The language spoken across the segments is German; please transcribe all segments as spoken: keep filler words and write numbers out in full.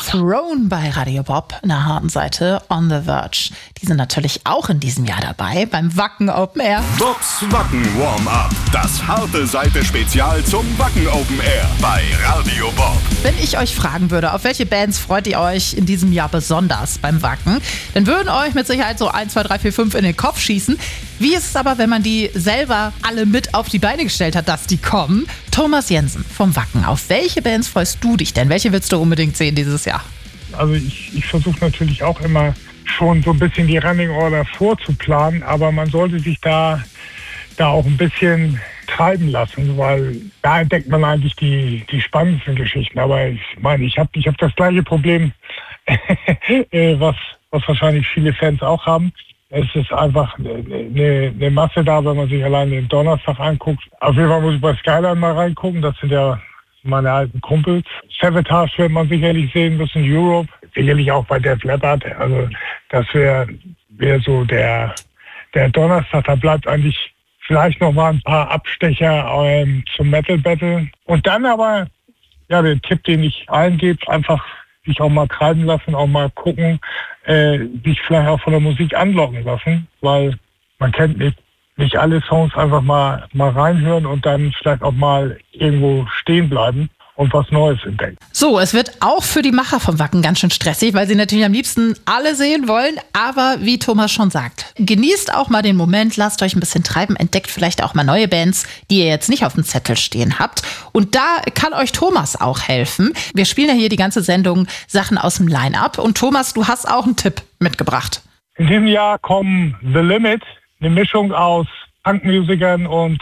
Throne bei Radio Bob, in der harten Seite On the Verge. Die sind natürlich auch in diesem Jahr dabei beim Wacken Open Air. Bobs Wacken Warm-Up, das harte Seite Spezial zum Wacken Open Air bei Radio Bob. Wenn ich euch fragen würde, auf welche Bands freut ihr euch in diesem Jahr besonders beim Wacken, dann würden euch mit Sicherheit so eins, zwei, drei, vier, fünf in den Kopf schießen. Wie ist es aber, wenn man die selber alle mit auf die Beine gestellt hat, dass die kommen? Thomas Jensen vom Wacken, auf welche Bands freust du dich denn? Welche willst du unbedingt sehen dieses Jahr? Also ich, ich versuche natürlich auch immer schon so ein bisschen die Running Order vorzuplanen, aber man sollte sich da, da auch ein bisschen treiben lassen, weil da entdeckt man eigentlich die, die spannendsten Geschichten. Aber ich meine, ich habe ich hab das gleiche Problem, was, was wahrscheinlich viele Fans auch haben. Es ist einfach eine, eine Masse da, wenn man sich allein den Donnerstag anguckt. Auf jeden Fall muss ich bei Skyline mal reingucken. Das sind ja meine alten Kumpels. Savatage wird man sicherlich sehen müssen, Europe. Sicherlich auch bei Def Leppard. Also das wäre wär so der, der Donnerstag. Da bleibt eigentlich vielleicht noch mal ein paar Abstecher ähm, zum Metal Battle. Und dann aber, ja, der Tipp, den ich allen gebe, einfach sich auch mal treiben lassen, auch mal gucken, äh, sich vielleicht auch von der Musik anlocken lassen, weil man kennt nicht, nicht alle Songs, einfach mal, mal reinhören und dann vielleicht auch mal irgendwo stehen bleiben und was Neues entdecken. So, es wird auch für die Macher vom Wacken ganz schön stressig, weil sie natürlich am liebsten alle sehen wollen. Aber wie Thomas schon sagt, genießt auch mal den Moment, lasst euch ein bisschen treiben, entdeckt vielleicht auch mal neue Bands, die ihr jetzt nicht auf dem Zettel stehen habt. Und da kann euch Thomas auch helfen. Wir spielen ja hier die ganze Sendung Sachen aus dem Line-Up. Und Thomas, du hast auch einen Tipp mitgebracht. In diesem Jahr kommen The Limit, eine Mischung aus Punkmusikern und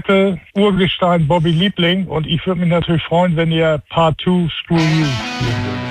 Metal-Urgestein Bobby Liebling. Und ich würde mich natürlich freuen, wenn ihr Part zwei Screw You spielen würdet.